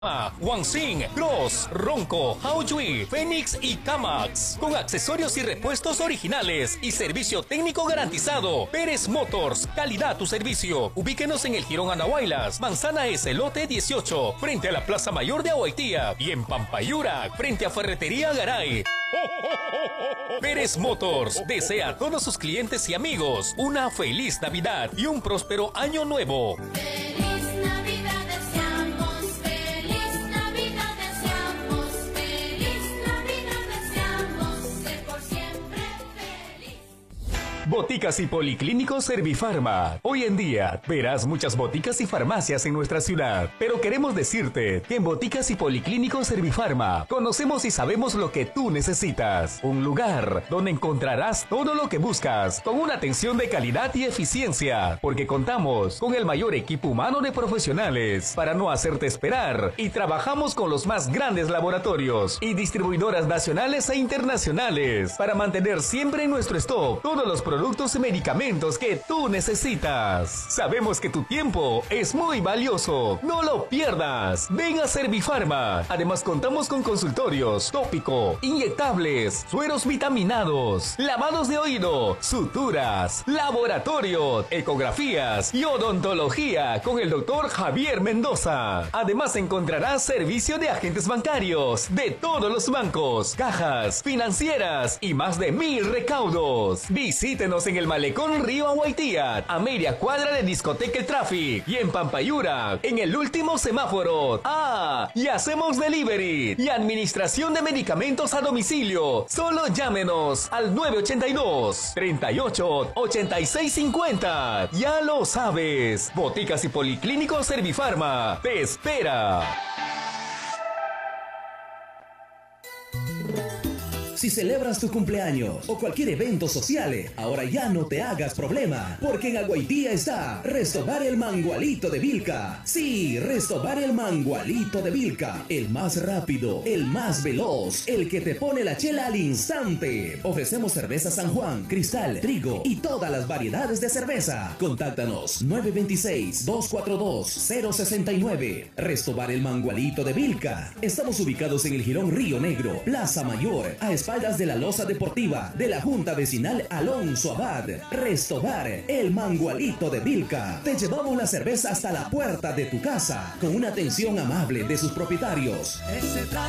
Wansing, Cross, Ronco, Haojui, Phoenix y Kamax. Con accesorios y repuestos originales y servicio técnico garantizado. Pérez Motors, calidad tu servicio. Ubíquenos en el Jirón Anahuaylas, Manzana S, lote 18, frente a la Plaza Mayor de Ahuaytía, y en Pampayura, frente a Ferretería Garay. Pérez Motors desea a todos sus clientes y amigos una feliz Navidad y un próspero año nuevo. Boticas y Policlínicos Servifarma. Hoy en día verás muchas boticas y farmacias en nuestra ciudad, pero queremos decirte que en Boticas y Policlínicos Servifarma conocemos y sabemos lo que tú necesitas. Un lugar donde encontrarás todo lo que buscas, con una atención de calidad y eficiencia, porque contamos con el mayor equipo humano de profesionales para no hacerte esperar, y trabajamos con los más grandes laboratorios y distribuidoras nacionales e internacionales para mantener siempre en nuestro stock todos los productos y medicamentos que tú necesitas. Sabemos que tu tiempo es muy valioso. No lo pierdas. Ven a Servifarma. Además, contamos con consultorios, tópico, inyectables, sueros vitaminados, lavados de oído, suturas, laboratorio, ecografías y odontología con el doctor Javier Mendoza. Además, encontrarás servicio de agentes bancarios de todos los bancos, cajas, financieras y más de 1000 recaudos. Visítenos en el Malecón Río Ahuaytía, a media cuadra de Discoteca El Traffic, y en Pampayura, en el último semáforo. Y hacemos delivery y administración de medicamentos a domicilio. Solo llámenos al 982-38-8650. Ya lo sabes, Boticas y Policlínicos Servifarma te espera. Si celebras tu cumpleaños o cualquier evento social, ahora ya no te hagas problema, porque en Ahuaytía está Restobar el Mangualito de Vilca. Sí, Restobar el Mangualito de Vilca, el más rápido, el más veloz, el que te pone la chela al instante. Ofrecemos cerveza San Juan, Cristal, Trigo y todas las variedades de cerveza. Contáctanos 926-242-069. Restobar el Mangualito de Vilca. Estamos ubicados en el Jirón Río Negro, Plaza Mayor, a espaldas de la loza deportiva de la Junta Vecinal Alonso Abad. Restobar el Mangualito de Vilca. Te llevamos la cerveza hasta la puerta de tu casa con una atención amable de sus propietarios.